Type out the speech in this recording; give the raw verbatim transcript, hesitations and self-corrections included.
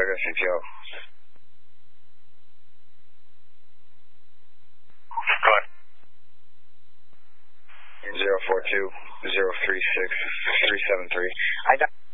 to C P O. Go ahead. zero four two, zero three six, three seven three. I